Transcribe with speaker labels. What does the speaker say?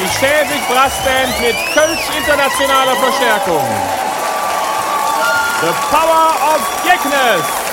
Speaker 1: Schäfig Brassband mit Kölsch internationaler Verstärkung. The Power of Geknes.